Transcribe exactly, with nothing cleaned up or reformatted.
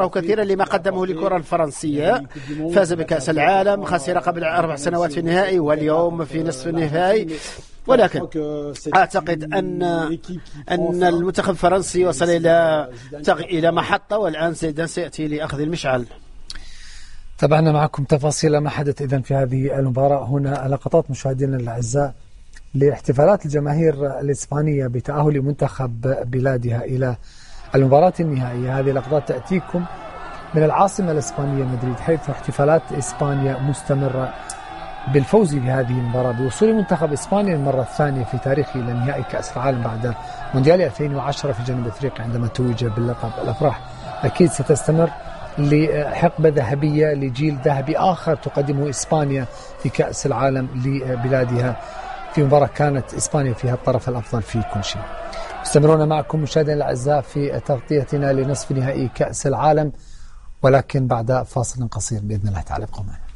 كثيرا لما قدمه للكرة الفرنسية. فاز بكأس العالم، خسر قبل أربع سنوات في النهائي واليوم في نصف النهائي، ولكن أعتقد أن أن المنتخب الفرنسي وصل إلى إلى محطة، والآن زيدان سيأتي لأخذ المشعل. تابعنا معكم تفاصيل ما حدث إذن في هذه المباراة. هنا لقطات مشاهدينا الأعزاء لاحتفالات الجماهير الإسبانية بتأهل منتخب بلادها إلى المباراة النهائية. هذه لقطات تأتيكم من العاصمة الإسبانية مدريد، حيث احتفالات إسبانيا مستمرة بالفوز بهذه المباراة، بوصول منتخب إسبانيا المرة الثانية في تاريخه إلى نهائي كأس العالم بعد مونديال ألفين وعشرة في جنوب أفريقيا عندما توج باللقب. الأفراح أكيد ستستمر لحقبة ذهبية لجيل ذهبي آخر تقدمه إسبانيا في كأس العالم لبلادها، في مباراة كانت إسبانيا فيها الطرف الأفضل في كل شيء. استمرونا معكم مشاهدينا الأعزاء في تغطيتنا لنصف نهائي كأس العالم، ولكن بعد فاصل قصير بإذن الله تعالى. ابقوا معنا.